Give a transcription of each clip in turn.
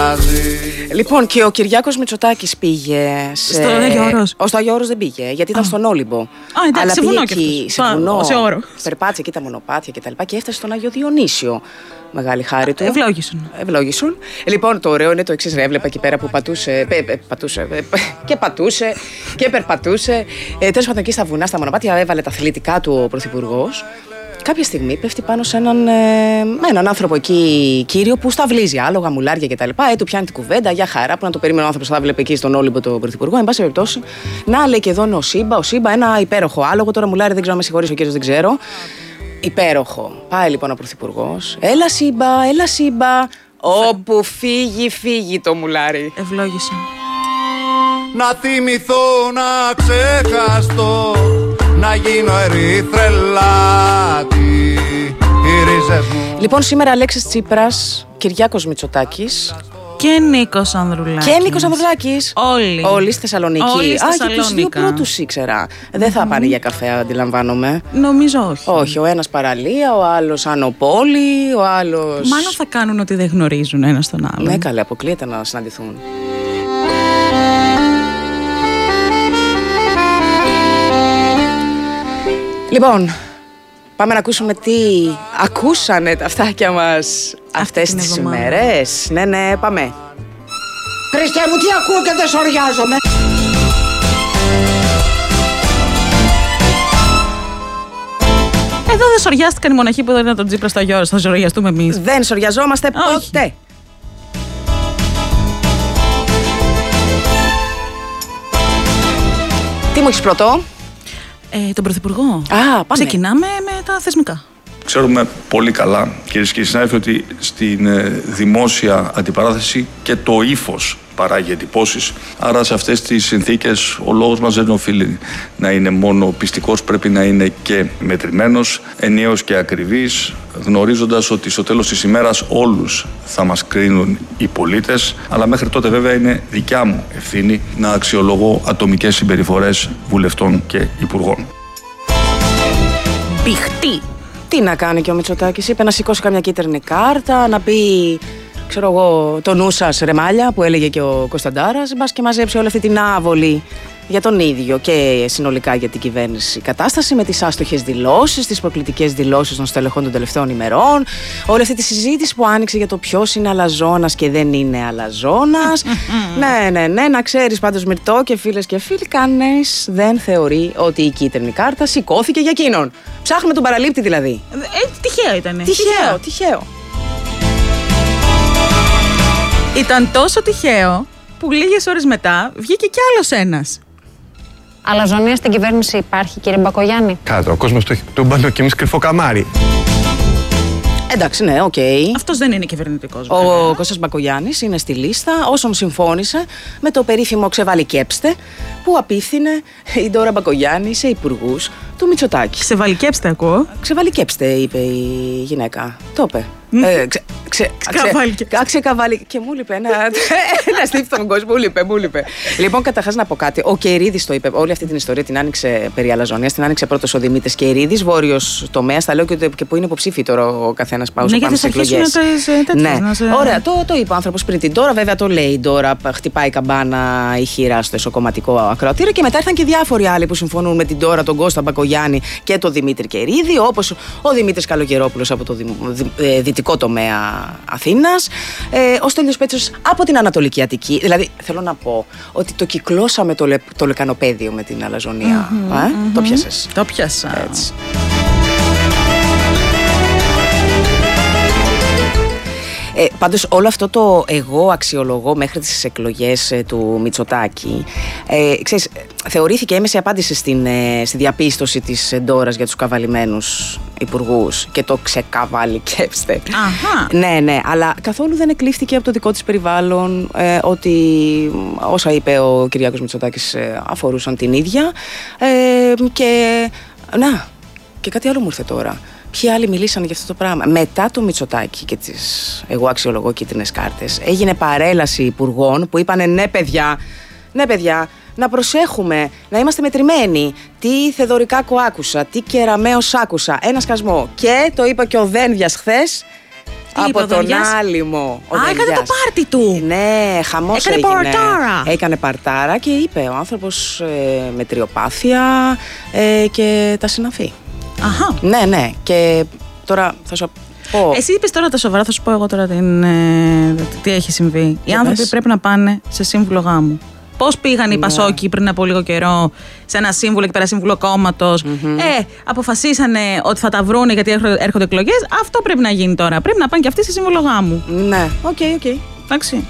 μαζί. Λοιπόν, και ο Κυριάκος Μητσοτάκης πήγε στο Άγιο Όρος. Στο Άγιο Όρος δεν πήγε, γιατί ήταν στον Όλυμπο. Εντάξει, αλλά σε βουνό κι βουνό, σε όρο. περπάτησε εκεί τα μονοπάτια κτλ. Και έφτασε στον Άγιο Διονύσιο. Μεγάλη χάρη του. Ευλόγησον. Λοιπόν, το ωραίο είναι το εξής. Έβλεπα εκεί πέρα που πατούσε. Και πατούσε και περπατούσε. Τέλος πάντων, εκεί στα βουνά, στα μονοπάτια, έβαλε τα αθλητικά του ο Πρωθυπουργός. Κάποια στιγμή πέφτει πάνω σε έναν άνθρωπο εκεί, κύριο, που σταυλίζει άλογα, μουλάρια κτλ. Του πιάνει την κουβέντα, για χαρά, που να το περίμενε ο άνθρωπος, θα βλέπει εκεί στον Όλυμπο τον Πρωθυπουργό. Εν πάση περιπτώσει, να λέει και εδώ είναι ο Σύμπα, ένα υπέροχο άλογο. Τώρα μουλάρι, δεν ξέρω αν με συγχωρήσει ο κύριος, δεν ξέρω. Υπέροχο. Πάει λοιπόν ο Πρωθυπουργός. Έλα Σύμπα. Όπου φύγει το μουλάρι. Ευλόγησε. Να θυμηθώ, να ξεχαστώ, να γίνω ερυθρελάτη, οι ρίζες μου. Λοιπόν, σήμερα Αλέξης Τσίπρας, Κυριάκος Μητσοτάκης και Νίκος Ανδρουλάκης. Όλοι στη Θεσσαλονίκη. Και τους δύο πρώτους ήξερα. Δεν θα πάνε για καφέ, αντιλαμβάνομαι. Νομίζω όχι. Όχι, ο ένας παραλία, ο άλλος Άνω Πόλη, ο άλλος. Μάλλον θα κάνουν ότι δεν γνωρίζουν ένας τον άλλον. Ναι, καλέ, αποκλείεται να συναντηθούν. Λοιπόν, πάμε να ακούσουμε τι ακούσανε τα αυτάκια μας αυτές τις ημέρες. Ναι, πάμε. Χριστέ μου, τι ακούω και δεν σοριάζομαι. Εδώ δεν σοριάστηκαν οι μοναχοί που έδωσαν τον Τσίπρα στο Άγιο Όρος. Θα σοριαστούμε εμείς. Δεν σοριαζόμαστε ποτέ. Τι μου έχεις πρώτο? Τον Πρωθυπουργό. Πάμε. Ξεκινάμε με τα θεσμικά. Ξέρουμε πολύ καλά, κυρίες και συνάδελφοι, ότι στην δημόσια αντιπαράθεση και το ύφος παράγει εντυπώσεις. Άρα σε αυτές τις συνθήκες ο λόγος μας δεν οφείλει να είναι μόνο πιστικός, πρέπει να είναι και μετρημένος, ενιαίος και ακριβής, γνωρίζοντας ότι στο τέλος της ημέρας όλους θα μας κρίνουν οι πολίτες, αλλά μέχρι τότε βέβαια είναι δικιά μου ευθύνη να αξιολογώ ατομικές συμπεριφορές βουλευτών και υπουργών. Πηχτή. Τι να κάνει και ο Μητσοτάκης? Είπε να σηκώσει καμιά κίτρινη κάρτα, να πει, ξέρω εγώ, το νου σας ρεμάλια που έλεγε και ο Κωνσταντάρας, μπας και μαζέψει όλη αυτή την άβολη για τον ίδιο και συνολικά για την κυβέρνηση κατάσταση, με τις άστοχες δηλώσεις, τις προκλητικές δηλώσεις των στελεχών των τελευταίων ημερών, όλη αυτή τη συζήτηση που άνοιξε για το ποιος είναι αλαζόνας και δεν είναι αλαζόνας. Ναι, να ξέρεις πάντως, Μυρτώ και φίλες και φίλοι, κανείς δεν θεωρεί ότι η κίτρινη κάρτα σηκώθηκε για εκείνον. Ψάχνουμε τον παραλήπτη δηλαδή. Τυχαίο ήτανε. Τυχαίο. Ήταν τόσο τυχαίο που λίγες ώρες μετά βγήκε κι άλλος ένας. Αλαζονία στην κυβέρνηση υπάρχει, κύριε Μπακογιάννη? Κάτω, ο κόσμος το έχει τούμπανο και εμείς κρυφό καμάρι. Εντάξει, ναι, οκ. Αυτός δεν είναι κυβερνητικός. Ο Κώστας Μπακογιάννης είναι στη λίστα όσων συμφώνησε με το περίφημο «Ξεβαλικέψτε» που απίθυνε η Ντόρα Μπακογιάννη σε υπουργούς του Μητσοτάκη. Ξεβαλικέψτε, ακούω. Ξεβαλικέψτε, είπε η γυναίκα. Το είπε. Ξεκαβάλει. Και μου είπε ένα στίφτο μου, μου είπε. Λοιπόν, καταρχάς να πω κάτι. Ο Κερίδης το είπε. Όλη αυτή την ιστορία την άνοιξε περί αλαζονίας. Την άνοιξε πρώτος ο Δημήτρης Κερίδης, βόρειος τομέας. Τα λέω και που είναι υποψήφοι τώρα ο καθένας πάνω στις εκλογές. Ναι, ωραία. Το είπε ο άνθρωπος πριν την Ντόρα. Βέβαια το λέει η Ντόρα. Χτυπάει καμπάνα η χείρα στο εσωκομματικό ακροατήριο. Και μετά ήρθαν και διάφοροι άλλοι που συμφωνούν με την Ντόρα, τον Κώστα Μπακογιάννη και τον Δημήτρη Κερίδη, όπως ο Δημήτρης Καλογερόπουλος από το δυτικό τομέα Αθήνας, ο Στέλιος Πέτσος από την Ανατολική Αττική. Δηλαδή, θέλω να πω ότι το κυκλώσαμε το λεκανοπέδιο με την αλαζονία. Το πιάσες? Το πιάσα. Έτσι. Πάντως όλο αυτό το εγώ αξιολογώ μέχρι τις εκλογές του Μητσοτάκη, ξέρεις, θεωρήθηκε έμεση απάντηση στη διαπίστωση της Ντόρας για τους καβαλημένους υπουργούς και το ξεκαβαλικέψτε. Ναι, αλλά καθόλου δεν εκλήφθηκε από το δικό της περιβάλλον ότι όσα είπε ο Κυριάκος Μητσοτάκης αφορούσαν την ίδια και κάτι άλλο μου ήρθε τώρα. Ποιοι άλλοι μιλήσαν για αυτό το πράγμα? Μετά το Μητσοτάκη και τις εγώ αξιολογώ κίτρινες κάρτες, έγινε παρέλαση υπουργών που είπανε ναι παιδιά, να προσέχουμε, να είμαστε μετρημένοι. Τι Θεδωρικάκο άκουσα, τι Κεραμέως άκουσα, ένα σκασμό. Και το είπε και ο Δένδιας χθες, από τον Άλυμο. Έκανε το πάρτι του. Ναι, χαμός έκανε έγινε. παρτάρα. Έκανε παρτάρα και είπε ο άνθρωπος με τριοπάθεια και τα συναφή. Αχα. Ναι. Και τώρα θα σου πω. Εσύ είπες τώρα τα σοβαρά, θα σου πω εγώ τώρα τι έχει συμβεί. Οι άνθρωποι πρέπει να πάνε σε σύμβουλο γάμου. Πώς πήγαν οι Πασόκοι πριν από λίγο καιρό σε ένα σύμβουλο και πέρα σύμβουλο κόμματος. Αποφασίσανε ότι θα τα βρούνε γιατί έρχονται εκλογές. Αυτό πρέπει να γίνει τώρα. Πρέπει να πάνε και αυτοί σε σύμβουλο γάμου. Ναι, οκ. Εντάξει.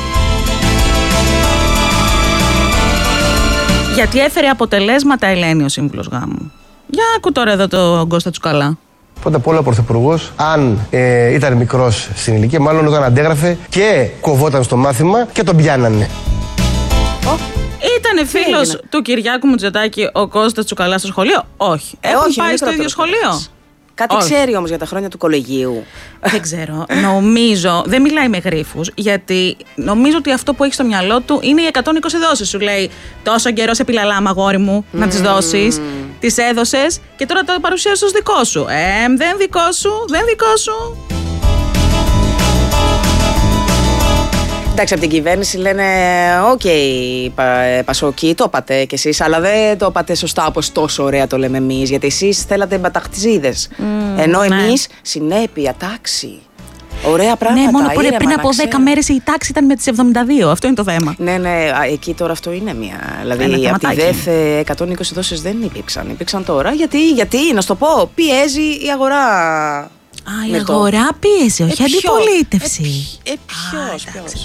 Γιατί έφερε αποτελέσματα, Ελένη, ο σύμβουλος γάμου. Για άκου τώρα εδώ τον Κώστα Τσουκαλά. Πρώτα απ' όλα ο Πρωθυπουργός, αν ήταν μικρός στην ηλικία, μάλλον όταν αντέγραφε και κοβόταν στο μάθημα και τον πιάνανε. Ήτανε φίλος του Κυριάκου Μητσοτάκη ο Κώστας Τσουκαλά στο σχολείο? Όχι. Έχουν πάει στο ίδιο σχολείο? Κάτι ξέρει όμως για τα χρόνια του κολεγίου. Δεν ξέρω. Νομίζω, δεν μιλάει με γρίφους, γιατί νομίζω ότι αυτό που έχει στο μυαλό του είναι οι 120 δόσεις. Σου λέει τόσο καιρό σε πιλαλάμα, αγόρι μου, να τις δώσεις. Τις έδωσες και τώρα το παρουσίασες ως δικό σου. Δεν δικό σου. Εντάξει, από την κυβέρνηση λένε «ΟΚ, Πασόκοι, το είπατε κι εσείς, αλλά δεν το είπατε σωστά όπως τόσο ωραία το λέμε εμείς, γιατί εσείς θέλατε μπαταχτιζίδες, ενώ εμείς συνέπεια, τάξη». Ωραία πράγματα. Ναι, μόνο πριν από 10 μέρες η τάξη ήταν με τις 72. Αυτό είναι το θέμα. Ναι, εκεί τώρα αυτό είναι μία. Δηλαδή από τη ΔΕΘ 120 δόσεις δεν υπήρξαν. Υπήρξαν τώρα. Γιατί, να σου το πω, πιέζει η αγορά. Η αγορά πίεζε, όχι αντιπολίτευση. Ποιος.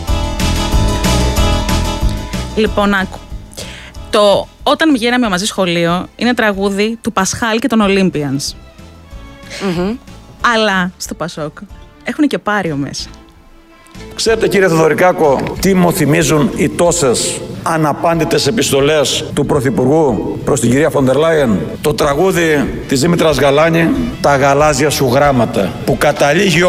Λοιπόν, άκου. Όταν γίναμε μαζί σχολείο είναι τραγούδι του Πασχάλ και των Olympians. Αλλά στο Πασόκ έχουν και Πάριο μέσα. Ξέρετε, κύριε Θεοδωρικάκο, τι μου θυμίζουν οι τόσες αναπάντητες επιστολές του Πρωθυπουργού προς την κυρία Φοντερ Λάιεν? Το τραγούδι της Δήμητρας Γαλάνη, «Τα γαλάζια σου γράμματα», που καταλήγει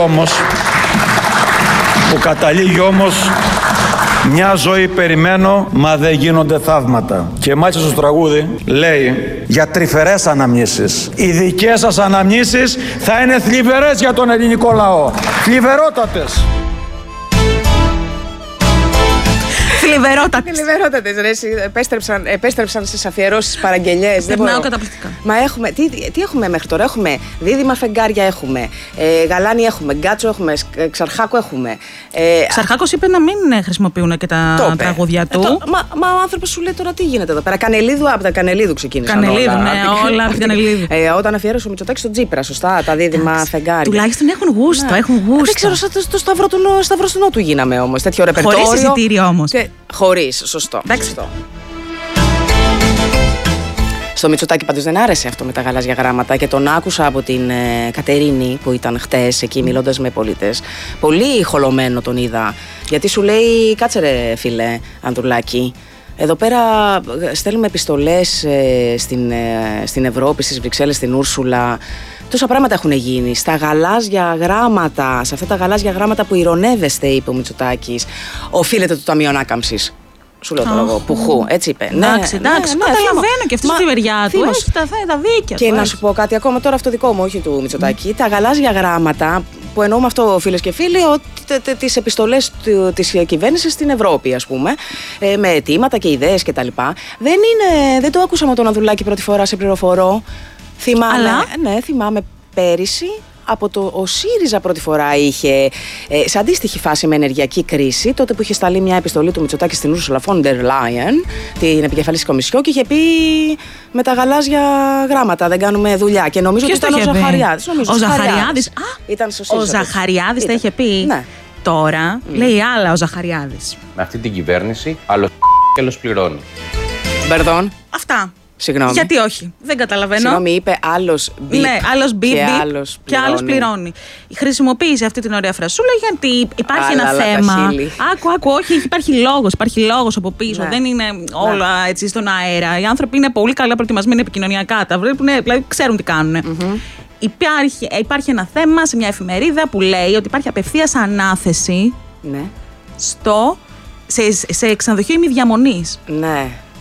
όμως «Μια ζωή περιμένω, μα δεν γίνονται θαύματα». Και μάλιστα στο τραγούδι λέει για τρυφερές αναμνήσεις. Οι δικές σας αναμνήσεις θα είναι θλιβερές για τον ελληνικό λαό. Θλιβερότατες. Θλιβερότατες, ρε. Επέστρεψαν στις αφιερώσεις, παραγγελιές. Περνάω καταπληκτικά. Μα έχουμε. Τι έχουμε μέχρι τώρα? Έχουμε δίδυμα φεγγάρια, έχουμε. Γαλάνη έχουμε. Γκάτσο έχουμε. Ξαρχάκο έχουμε. Ξαρχάκος είπε να μην χρησιμοποιούν και τα τραγούδια του. Μα ο άνθρωπος σου λέει τώρα τι γίνεται εδώ πέρα. Κανελίδου, από τα Κανελίδου ξεκίνησαν. Κανελίδου, ναι, όλα από την Κανελίδου. Όταν αφιέρωσε ο Μητσοτάκης στον Τσίπρα, σωστά, τα δίδυμα φεγγάρια. Τουλάχιστον έχουν γούστο. Δεν ξέρω, σαν το Σταυροστουνό του γίναμε όμως. Τέτοιο ρεπερτόριο. Χωρίς εισιτήριο όμως. Χωρίς, σωστό. Εντάξει. Στο Μητσοτάκη πάντως δεν άρεσε αυτό με τα γαλάζια γράμματα και τον άκουσα από την Κατερίνη που ήταν χτες εκεί μιλώντας με πολίτες. Πολύ χολωμένο τον είδα. Γιατί σου λέει, κάτσε ρε φίλε Ανδρουλάκη, εδώ πέρα στέλνουμε επιστολές στην Ευρώπη, στις Βρυξέλλες, στην Ούρσουλα. Τόσα πράγματα έχουν γίνει. Στα γαλάζια γράμματα, σε αυτά τα γαλάζια γράμματα που ειρωνεύεστε, είπε ο Μητσοτάκης, οφείλεται το Ταμείο Ανάκαμψης. Σου λέω τώρα εγώ, πουχού, έτσι είπε. Εντάξει, καταλαβαίνω και αυτή στη μεριά του. Έχει τα δίκαια. Και να σου πω κάτι ακόμα, τώρα αυτό δικό μου, όχι του Μητσοτάκη. Τα γαλάζια γράμματα, που εννοούμε αυτό φίλες και φίλοι, τις επιστολές της κυβέρνησης στην Ευρώπη, ας πούμε, με αιτήματα και ιδέες κτλ. Δεν το άκουσα με τον Ανδρουλάκη πρώτη φορά, σε πληροφορώ. Θυμάμαι πέρυσι. Ο ΣΥΡΙΖΑ πρώτη φορά είχε σε αντίστοιχη φάση με ενεργειακή κρίση, τότε που είχε σταλεί μια επιστολή του Μητσοτάκη στην Ursula von der Leyen, την επικεφαλής της Κομισιόν, και είχε πει με τα γαλάζια γράμματα δεν κάνουμε δουλειά. Και νομίζω ότι ήταν ο Ζαχαριάδης. Ο Ζαχαριάδης. Ήταν στο ΣΥΡΙΖΑ. Ο Ζαχαριάδης τα είχε πει. Ναι. Τώρα λέει άλλα ο Ζαχαριάδης. Με αυτή την κυβέρνηση, άλλος και άλλος πληρώνει. Μπερδόν. Αυτά. Συγγνώμη. Γιατί όχι, δεν καταλαβαίνω. Συγγνώμη, είπε άλλος μπιπ. Ναι, άλλος μπιπ και άλλος πληρώνει. Χρησιμοποίησε αυτή την ωραία φρασούλα γιατί υπάρχει ένα θέμα. Άκου, όχι, υπάρχει λόγος από πίσω. Δεν είναι όλα έτσι στον αέρα. Οι άνθρωποι είναι πολύ καλά προετοιμασμένοι επικοινωνιακά. Τα βλέπουν, δηλαδή ξέρουν τι κάνουν. Υπάρχει ένα θέμα σε μια εφημερίδα που λέει ότι υπάρχει απευθείας ανάθεση σε ξενοδοχείο ημιδιαμονής. Ναι.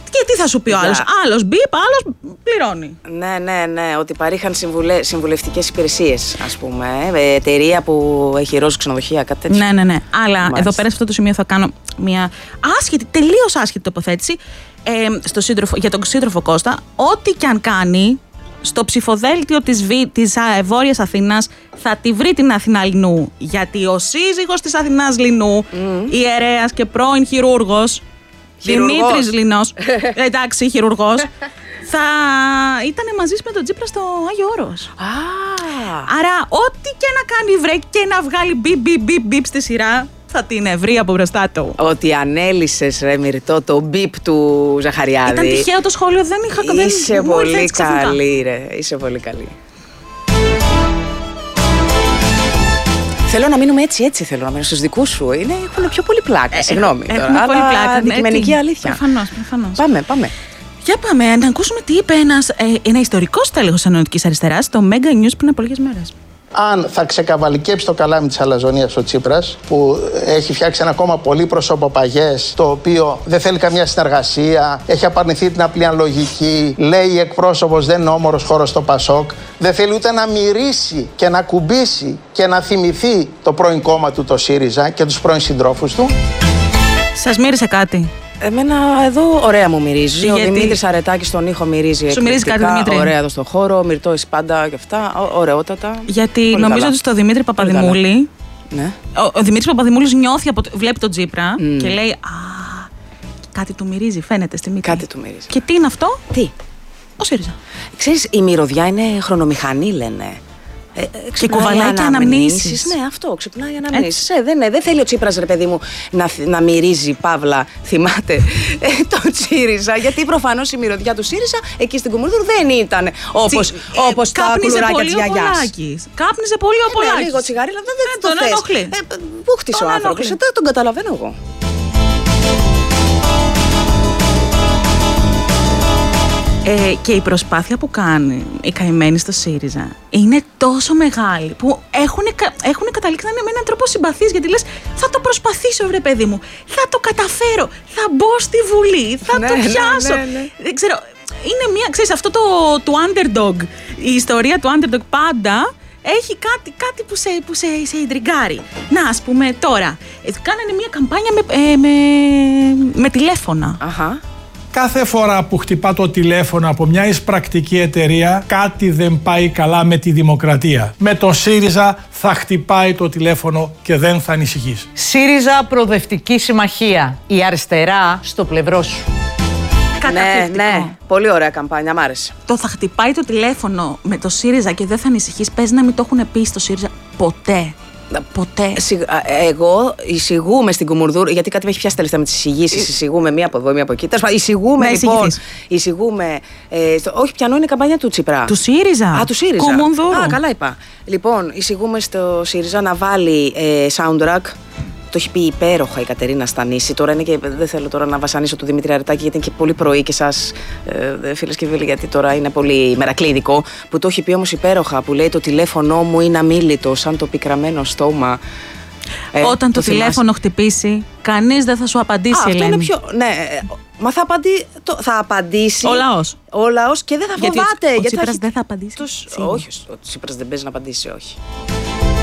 Και τι θα σου πει ο άλλος? Άλλος μπιπ, άλλος πληρώνει. Ναι, ότι παρήχαν συμβουλευτικές υπηρεσίες, ας πούμε. Εταιρεία που έχει ροζ ξενοδοχεία, κάτι τέτοιο. Ναι. Αλλά μάλιστα, εδώ πέρα σε αυτό το σημείο θα κάνω μια τελείως άσχετη τοποθέτηση για τον σύντροφο Κώστα. Ό,τι και αν κάνει, στο ψηφοδέλτιο της Βόρειας Αθήνας θα τη βρει την Αθηνά Λινού. Γιατί ο σύζυγος της Αθηνάς Λινού, ιερέας και πρώην χειρούργος, Δημήτρης Λινός, εντάξει, χειρουργός, θα ήταν μαζί με τον Τσίπρα στο Άγιο Όρος. Άρα, ό,τι και να κάνει βρε και να βγάλει μπιπ στη σειρά, θα την βρει από μπροστά του. Ότι ανέλυσες, ρε Μυρτώ, το μπιπ του Ζαχαριάδη. Ήταν τυχαίο το σχόλιο, δεν είχα κοντά. Είσαι πολύ καλή, ρε. Είσαι πολύ καλή. Θέλω να μείνουμε έτσι θέλω να μείνω στους δικούς σου. Έχουν πιο πολύ πλάκα, συγγνώμη. Έχουν πολύ πλάκα. Αντικειμενική αλήθεια. Προφανώς. Πάμε. Για πάμε να ακούσουμε τι είπε ένα ιστορικός τέλεχος Ενωτικής Αριστεράς στο Mega News πριν από λίγες μέρες. Αν θα ξεκαβαλικέψει το καλάμι της αλαζονίας ο Τσίπρας, που έχει φτιάξει ένα κόμμα πολύ προσωποπαγές, το οποίο δεν θέλει καμιά συνεργασία, έχει απαρνηθεί την απλή λογική, λέει εκπρόσωπος δεν είναι όμορος χώρος στο Πασόκ, δεν θέλει ούτε να μυρίσει και να κουμπίσει και να θυμηθεί το πρώην κόμμα του, το ΣΥΡΙΖΑ, και τους πρώην συντρόφους του. Σας μύρισε κάτι? Εμένα εδώ ωραία μου μυρίζει. Γιατί? Ο Δημήτρης Αρετάκης στον ήχο μυρίζει. Σου μυρίζει κάτι, Δημήτρη? Ωραία εδώ στον χώρο. Μυρτώ πάντα και αυτά. Ωραιότατα. Γιατί πολύ νομίζω καλά. Ότι στο Δημήτρη Παπαδημούλη. Ναι. Ο Δημήτρης Παπαδημούλης νιώθει, βλέπει τον Τσίπρα και λέει κάτι του μυρίζει, φαίνεται στη μύτη. Κάτι του μυρίζει. Και τι είναι αυτό? Τι? Ο ΣΥΡΙΖΑ. Ξέρεις, η μυρωδιά είναι χρονομηχανή, λένε. Και κουβαλάει και αναμνήσεις. Ναι, αυτό, ξυπνάει αναμνήσεις. Δεν θέλει ο Τσίπρας, ρε παιδί μου, να μυρίζει, παύλα, θυμάται, το ΣΥΡΙΖΑ. Γιατί προφανώς η μυρωδιά του ΣΥΡΙΖΑ εκεί στην Κουμουνδούρου δεν ήταν όπως τα κουλουράκια της γιαγιάς. Κάπνιζε πολύ ο Πολάκης. Λίγο τσιγαρίλα, δεν το θες. Πού χτίσε ο άνθρωπος, δεν τον καταλαβαίνω εγώ. Και η προσπάθεια που κάνει η καημένη στο ΣΥΡΙΖΑ είναι τόσο μεγάλη που έχουν καταλήξει να είναι με έναν τρόπο συμπαθής, γιατί λες θα το προσπαθήσω, βρε παιδί μου, θα το καταφέρω, θα μπω στη Βουλή, θα το πιάσω. Δεν ξέρω, είναι ξέρεις, αυτό του underdog, η ιστορία του underdog πάντα έχει κάτι που σε ιντριγκάρει. Να, ας πούμε τώρα, κάνανε μια καμπάνια με τηλέφωνα. Κάθε φορά που χτυπά το τηλέφωνο από μια εισπρακτική εταιρεία, κάτι δεν πάει καλά με τη δημοκρατία. Με τον ΣΥΡΙΖΑ θα χτυπάει το τηλέφωνο και δεν θα ανησυχείς. ΣΥΡΙΖΑ Προοδευτική Συμμαχία. Η αριστερά στο πλευρό σου. Ναι. Πολύ ωραία καμπάνια, μ' άρεσε. Το θα χτυπάει το τηλέφωνο με το ΣΥΡΙΖΑ και δεν θα ανησυχείς, πες να μην το έχουν πει στο ΣΥΡΙΖΑ ποτέ. Ποτέ. Εγώ εισηγούμε στην Κουμουνδούρου, γιατί κάτι με έχει πιάσει τελευταία με τις εισηγήσεις. Εισηγούμε μία από εδώ, μία από εκεί. Εισηγούμε λοιπόν. Εισηγούμε. Όχι, πιανό είναι η καμπάνια του Τσίπρα. Του ΣΥΡΙΖΑ. Του ΣΥΡΙΖΑ. Κουμουνδούρου. Καλά είπα. Λοιπόν, εισηγούμε στο ΣΥΡΙΖΑ να βάλει soundtrack. Το έχει πει υπέροχα η Κατερίνα Στανίση. Τώρα είναι και δεν θέλω τώρα να βασανίσω τον Δημήτρη Αρετάκη, γιατί είναι και πολύ πρωί και εσάς, φίλες και φίλοι, γιατί τώρα είναι πολύ μερακλείδικο. Που το έχει πει όμως υπέροχα, που λέει το τηλέφωνό μου είναι αμίλητο, σαν το πικραμένο στόμα. Όταν το τηλέφωνο χτυπήσει, κανείς δεν θα σου απαντήσει, αυτό είναι πιο. Ναι, μα θα απαντήσει. Ο λαός και δεν θα φοβάται. Ο Τσίπρας δεν θα απαντήσει. Όχι, ο Τσίπρας δεν παίζει να απαντήσει, όχι.